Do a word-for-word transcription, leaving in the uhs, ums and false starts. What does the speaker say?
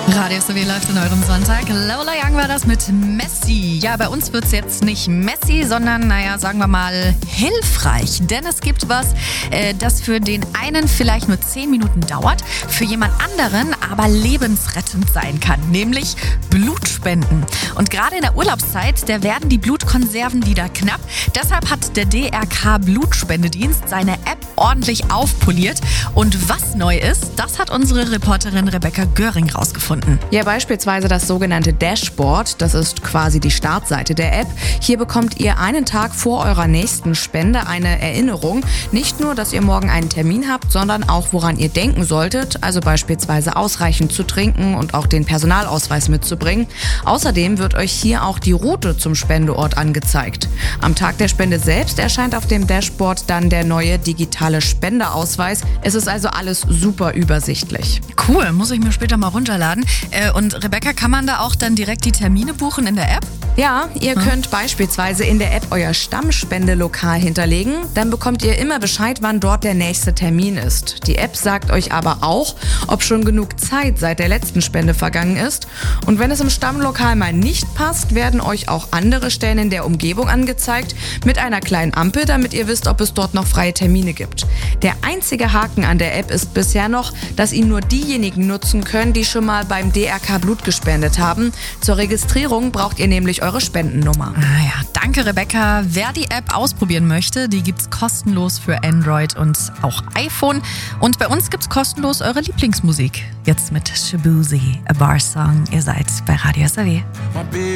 Radio S W läuft in eurem Sonntag. Lola Young war das mit Messi. Ja, bei uns wird's jetzt nicht Messi, sondern, naja, sagen wir mal, hilfreich. Denn es gibt was, äh, das für den einen vielleicht nur zehn Minuten dauert, für jemand anderen aber lebensrettend sein kann, nämlich Blutspenden. Und gerade in der Urlaubszeit, da werden die Blutkonserven wieder knapp. Deshalb hat der D R K Blutspendedienst seine App ordentlich aufpoliert. Und was neu ist, das hat unsere Reporterin Rebecca Göring rausgefunden. Ja, beispielsweise das sogenannte Dashboard, das ist quasi die Startseite der App. Hier bekommt ihr einen Tag vor eurer nächsten Spende eine Erinnerung. Nicht nur, dass ihr morgen einen Termin habt, sondern auch, woran ihr denken solltet, also beispielsweise ausreichend zu trinken und auch den Personalausweis mitzubringen. Außerdem wird euch hier auch die Route zum Spendeort angezeigt. Am Tag der Spende selbst erscheint auf dem Dashboard dann der neue digitale Spendeausweis. Es ist also alles super übersichtlich. Cool, muss ich mir später mal runterladen. Äh, und Rebecca, kann man da auch dann direkt die Termine buchen in der App? Ja, ihr hm. könnt beispielsweise in der App euer Stammspendelokal hinterlegen. Dann bekommt ihr immer Bescheid, wann dort der nächste Termin ist. Die App sagt euch aber auch, ob schon genug Zeit seit der letzten Spende vergangen ist. Und wenn es im Stammlokal mal nicht passt, werden euch auch andere Stellen in der Umgebung angezeigt mit einer kleinen Ampel, damit ihr wisst, ob es dort noch freie Termine gibt. Der einzige Haken an der App ist bisher noch, dass ihn nur diejenigen nutzen können, die schon mal beim D R K Blut gespendet haben. Zur Registrierung braucht ihr nämlich eure Spendennummer. Ah ja, danke Rebecca. Wer die App ausprobieren möchte, die gibt's kostenlos für Android und auch iPhone. Und bei uns gibt's kostenlos eure Lieblingsmusik. Jetzt mit Shaboozey, A Bar Song. Ihr seid bei Radio S W.